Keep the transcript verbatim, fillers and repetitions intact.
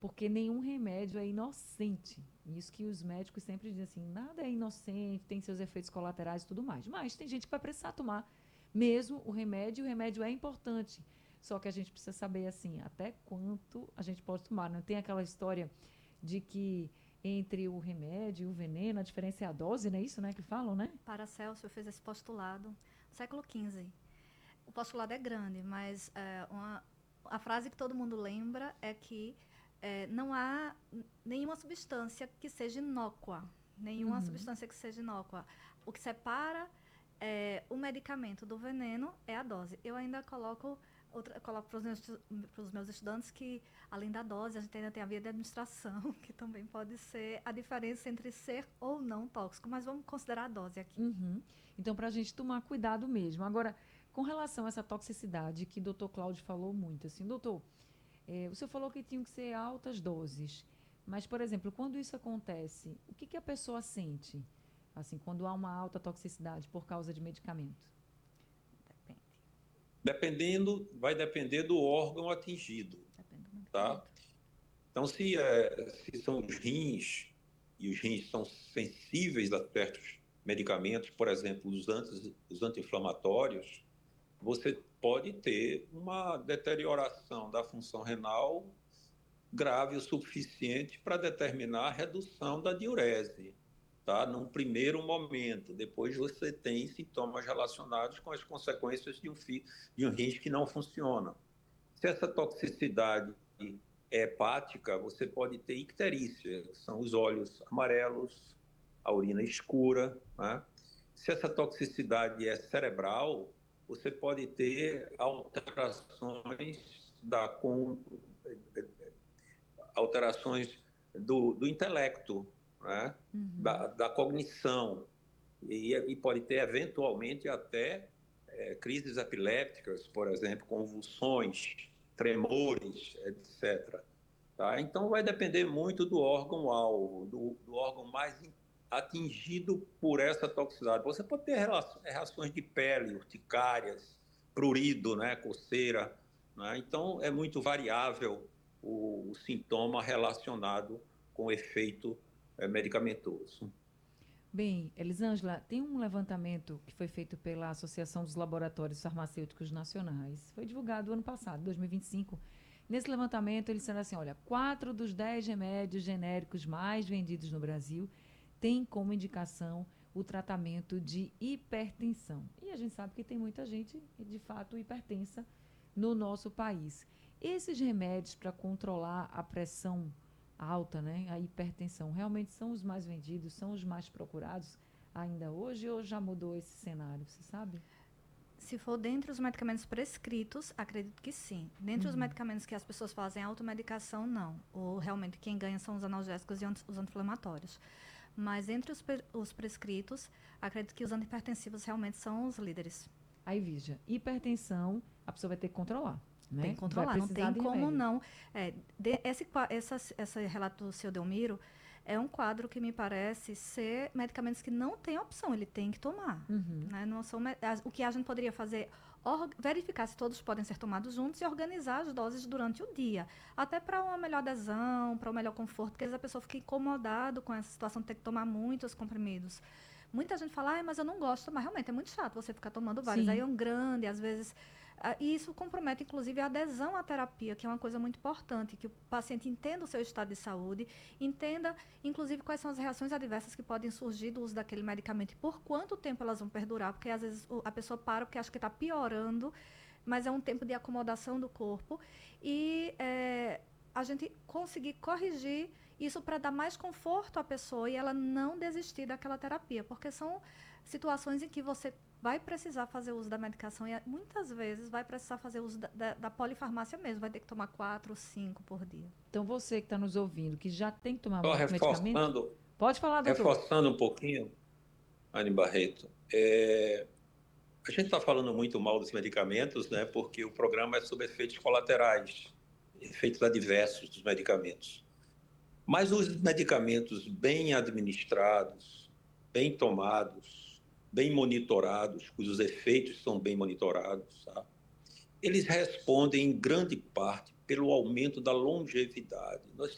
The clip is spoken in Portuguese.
porque nenhum remédio é inocente. Isso que os médicos sempre dizem assim, nada é inocente, tem seus efeitos colaterais e tudo mais. Mas tem gente que vai precisar tomar mesmo o remédio, e o remédio é importante. Só que a gente precisa saber assim, até quanto a gente pode tomar. Não tem aquela história de que entre o remédio e o veneno, a diferença é a dose, não é isso, né, que falam, né? Paracelso fez esse postulado no século quinze. O postulado é grande, mas é, uma, a frase que todo mundo lembra é que é, não há nenhuma substância que seja inócua. Nenhuma Uhum. substância que seja inócua. O que separa é, o medicamento do veneno é a dose. Eu ainda coloco, outra, coloco para os meus, pros meus estudantes que, além da dose, a gente ainda tem a via de administração, que também pode ser a diferença entre ser ou não tóxico. Mas vamos considerar a dose aqui. Uhum. Então, para a gente tomar cuidado mesmo. Agora, com relação a essa toxicidade que o doutor Cláudio falou muito, assim, doutor, eh, o senhor falou que tinham que ser altas doses, mas, por exemplo, quando isso acontece, o que, que a pessoa sente, assim, quando há uma alta toxicidade por causa de medicamento? Depende. Dependendo, vai depender do órgão atingido, Depende do tá? medicamento. Então, se, é, se são os rins, e os rins são sensíveis a certos medicamentos, por exemplo, os, anti, os anti-inflamatórios, você pode ter uma deterioração da função renal grave o suficiente para determinar a redução da diurese, tá? Num primeiro momento. Depois você tem sintomas relacionados com as consequências de um, fi, de um rins que não funciona. Se essa toxicidade é hepática, você pode ter icterícia, que são os olhos amarelos, a urina escura, né? Se essa toxicidade é cerebral, você pode ter alterações da com, alterações do, do intelecto, né? Uhum. da, da cognição, e, e, pode ter eventualmente até é, crises epilépticas, por exemplo, convulsões, tremores, etcétera. Tá? Então, vai depender muito do órgão-alvo, do, do órgão mais atingido por essa toxicidade. Você pode ter reações de pele, urticárias, prurido, né, coceira. Né? Então, é muito variável o, o sintoma relacionado com o efeito é, medicamentoso. Bem, Elisângela, tem um levantamento que foi feito pela Associação dos Laboratórios Farmacêuticos Nacionais. Foi divulgado ano passado, dois mil e vinte e cinco. Nesse levantamento, eles disseram assim: olha, quatro dos dez remédios genéricos mais vendidos no Brasil têm como indicação o tratamento de hipertensão. E a gente sabe que tem muita gente, de fato, hipertensa no nosso país. Esses remédios para controlar a pressão alta, né, a hipertensão, realmente são os mais vendidos, são os mais procurados ainda hoje ou já mudou esse cenário, você sabe? Se for dentre os medicamentos prescritos, acredito que sim. Dentre os Uhum. medicamentos que as pessoas fazem automedicação, não. Ou realmente quem ganha são os analgésicos e os anti-inflamatórios. Mas entre os, os prescritos, acredito que os antihipertensivos realmente são os líderes. Aí veja, hipertensão, a pessoa vai ter que controlar, Tem né? que Vai controlar, não precisar tem de como remédio. não. É, de, esse, essa, esse relato do seu Delmiro é um quadro que me parece ser medicamentos que não tem opção, ele tem que tomar. Uhum. Né? Não são, o que a gente poderia fazer, or, verificar se todos podem ser tomados juntos e organizar as doses durante o dia. Até para uma melhor adesão, para um melhor conforto, porque às vezes a pessoa fica incomodada com essa situação de ter que tomar muitos comprimidos. Muita gente fala, ah, mas eu não gosto, mas realmente é muito chato você ficar tomando vários. Aí Sim. é um grande, às vezes. E isso compromete, inclusive, a adesão à terapia, que é uma coisa muito importante, que o paciente entenda o seu estado de saúde, entenda, inclusive, quais são as reações adversas que podem surgir do uso daquele medicamento e por quanto tempo elas vão perdurar, porque às vezes a pessoa para porque acha que está piorando, mas é um tempo de acomodação do corpo. E é, a gente conseguir corrigir isso para dar mais conforto à pessoa e ela não desistir daquela terapia, porque são situações em que você vai precisar fazer uso da medicação e muitas vezes vai precisar fazer uso da, da, da polifarmácia mesmo, vai ter que tomar quatro ou cinco por dia. Então você que está nos ouvindo, que já tem que tomar Só muito medicamento, reforçando, pode falar, doutor. reforçando um pouquinho, Anne Barreto, é, a gente está falando muito mal dos medicamentos, né, porque o programa é sobre efeitos colaterais, efeitos adversos dos medicamentos. Mas os medicamentos bem administrados, bem tomados, bem monitorados, cujos efeitos são bem monitorados, tá? Eles respondem em grande parte pelo aumento da longevidade. Nós